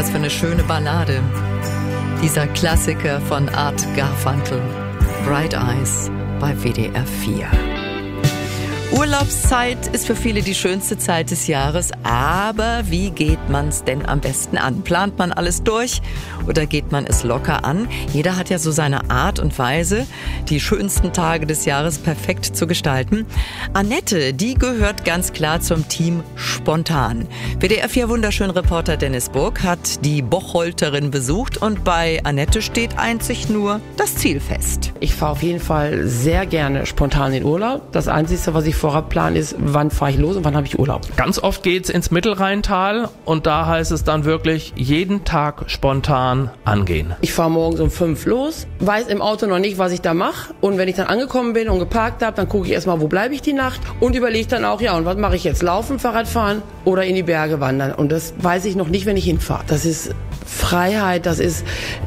Was für eine schöne Ballade. Dieser Klassiker von Art Garfunkel. Bright Eyes bei WDR 4. Urlaubszeit ist für viele die schönste Zeit des Jahres, aber wie geht man's denn am besten an? Plant man alles durch oder geht man es locker an? Jeder hat ja so seine Art und Weise, die schönsten Tage des Jahres perfekt zu gestalten. Annette, die gehört ganz klar zum Team Spontan. WDR 4 Wunderschön-Reporter Dennis Burg hat die Bocholterin besucht und bei Annette steht einzig nur das Ziel fest. Ich fahre auf jeden Fall sehr gerne spontan in Urlaub. Das Einzige, was ich vorab plane, ist, wann fahre ich los und wann habe ich Urlaub. Ganz oft geht's ins Mittelrheintal und da heißt es dann wirklich jeden Tag spontan angehen. Ich fahre morgens um 5 los, weiß im Auto noch nicht, was ich da mache. Und wenn ich dann angekommen bin und geparkt habe, dann gucke ich erstmal, wo bleibe ich die Nacht und überlege dann auch, ja, und was mache ich jetzt? Laufen, Fahrrad fahren oder in die Berge wandern? Und das weiß ich noch nicht, wenn ich hinfahre. Das ist Freiheit, das ist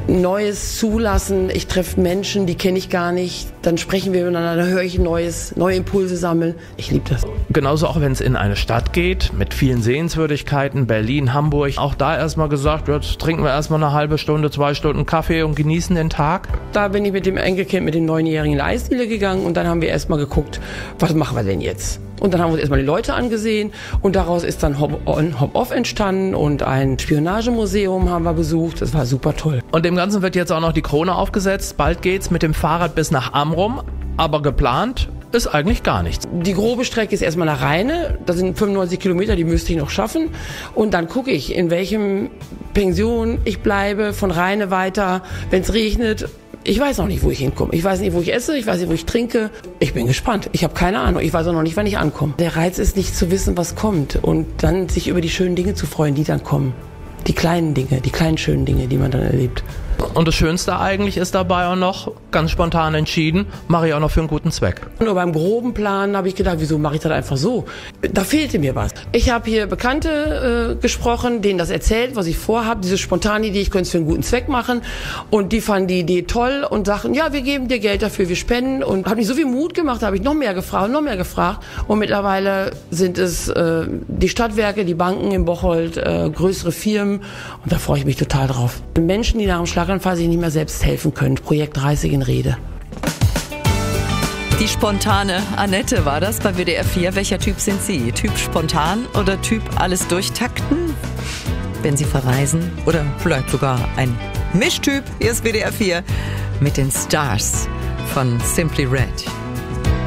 Neues zulassen. Ich treffe Menschen, die kenne ich gar nicht. Dann sprechen wir miteinander, dann höre ich neue Impulse sammeln. Ich liebe das. Genauso auch wenn es in eine Stadt geht, mit vielen Sehenswürdigkeiten, Berlin, Hamburg. Auch da erstmal gesagt, jetzt trinken wir erstmal eine halbe Stunde, 2 Stunden Kaffee und genießen den Tag. Da bin ich mit dem Enkelkind, mit dem 9-Jährigen in die Eisdiele gegangen und dann haben wir erstmal geguckt, was machen wir denn jetzt? Und dann haben wir uns erstmal die Leute angesehen und daraus ist dann Hop-on, Hop-off entstanden und ein Spionagemuseum haben wir besucht. Das war super toll. Und dem Ganzen wird jetzt auch noch die Krone aufgesetzt. Bald geht's mit dem Fahrrad bis nach Amrum, aber geplant ist eigentlich gar nichts. Die grobe Strecke ist erstmal nach Rheine. Das sind 95 Kilometer, die müsste ich noch schaffen. Und dann gucke ich, in welchem Pension ich bleibe, von Rheine weiter, wenn es regnet. Ich weiß noch nicht, wo ich hinkomme. Ich weiß nicht, wo ich esse. Ich weiß nicht, wo ich trinke. Ich bin gespannt. Ich habe keine Ahnung. Ich weiß auch noch nicht, wann ich ankomme. Der Reiz ist nicht zu wissen, was kommt. Und dann sich über die schönen Dinge zu freuen, die dann kommen. Die kleinen Dinge, die kleinen schönen Dinge, die man dann erlebt. Und das Schönste eigentlich ist dabei auch noch, ganz spontan entschieden, mache ich auch noch für einen guten Zweck. Nur beim groben Plan habe ich gedacht, wieso mache ich das einfach so? Da fehlte mir was. Ich habe hier Bekannte gesprochen, denen das erzählt, was ich vorhabe. Diese spontane Idee, ich könnte es für einen guten Zweck machen. Und die fanden die Idee toll und sagten, ja, wir geben dir Geld dafür, wir spenden. Und habe mich so viel Mut gemacht, da habe ich noch mehr gefragt. Und mittlerweile sind es die Stadtwerke, die Banken in Bocholt, größere Firmen. Und da freue ich mich total drauf. Menschen, die nach dem Schlaganfall sich nicht mehr selbst helfen können. Projekt 30 in Rede. Die spontane Annette war das bei WDR 4. Welcher Typ sind Sie? Typ spontan oder Typ alles durchtakten, wenn Sie verreisen? Oder vielleicht sogar ein Mischtyp? Hier ist WDR 4 mit den Stars von Simply Red.